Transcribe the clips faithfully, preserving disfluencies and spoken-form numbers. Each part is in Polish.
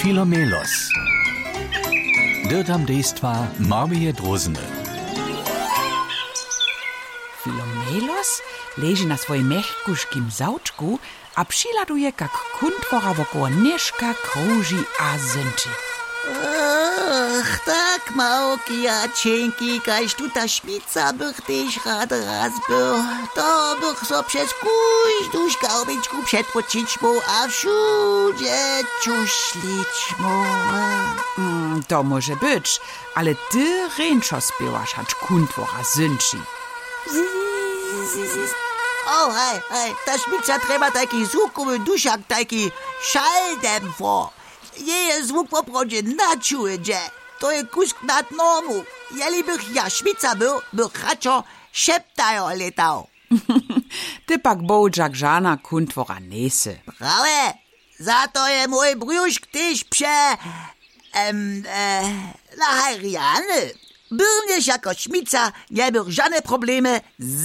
Filomelos. Dirtam dejstva Marmije Drozene. Filomelos leży na swoim mechkuškim zaučku a přiladuje, kak kuntvora wokół nieszka kruži a zynči. Ach, tak małki jacienki, kaž tu ta šmica bych tyž rád razbył. To bych so przez kujdu szkałbyczku przedpočić mu, a všudzie čušlić mu. Mm, to może być, ale ty ręczo spiewasz, hacz kuntvora zynči. O, hej, hej, ta šmica treba taki zvukowy dušak, taki šaldempfer. Jeje zvuk poprođe načuje, to je kusk nad normu. Jeli bych ja šmica byl, bych radšo šeptajo letao. Ty pak boudžak žána kuntvora nese. Prawe, za to je mój brjušk tyž pře... Um, uh, na hajriane. Byl něž jako šmica, nebych žádné problémy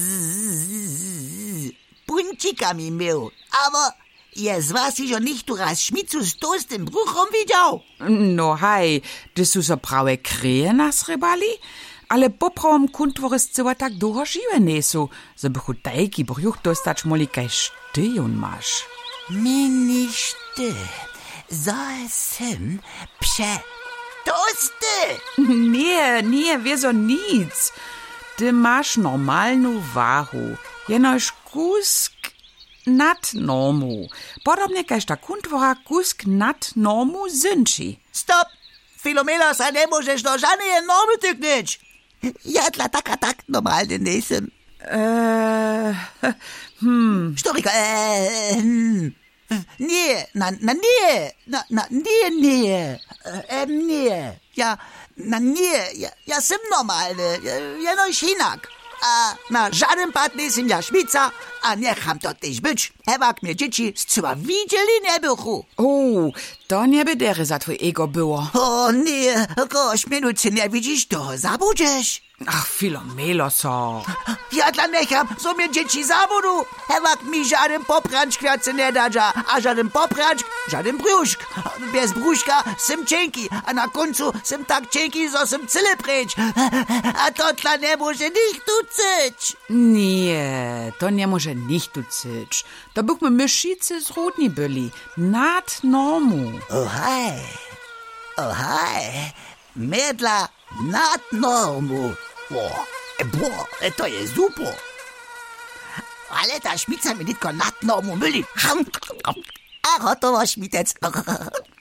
z punčikami měl. Aber je z vás jo nicht tu raz šmicu s toastym bruchom widział. No haj, ty su so prawe kreje nasrybali, ale poprawom kuntwory zcyła tak długo żywe nesu, że bychu tajki bruch dostać moli kaj sztyjun masz. Mini szty, zasem prze tosty. Nie, nie, wieso nic. Ty masz normalną wahu, jenoż kusk nad normu. Podobnie kaž ta kuntvora kusk nad normu zynči. Stop! Filomelos, a nie możesz do żadnej normy tyknąć. Ja dla taka tak normalny nesem. Eee, hmm. Sztorika, eee, hmm. Nie, na, na nie, na, na nie, nie, e, nie. Ja, na nie, ja, ja sem normalny, ja, jenož inak. A na żadnym pad nesem ja šmica, a niecham to też być. Ewak mnie dzieci zcyła widzieli nie bychu. O, to nie by dere za twój ego było. O nie, koś minuty nie widzisz, to zabudziesz. Ach, Filomeloso. Ja dla necham, so mnie dzieci zabudu. Ewak mi żaden popranczk kwiacy nie dadza, a żaden popranczk, żaden brzuszk. Bez brzuszka sem cienki, a na końcu sem tak cienki, so sem cyle precz. A to dla nie może nicht tucyć. Nie, to nie może nicht tucyć. To bychmy myszicy z Rudni byli, nad normu. Ohaj, ohaj, medla nad normu. O, bo, to jest super. Ale ta šmica mi nitko nad normu myli. A gotovo šmitec.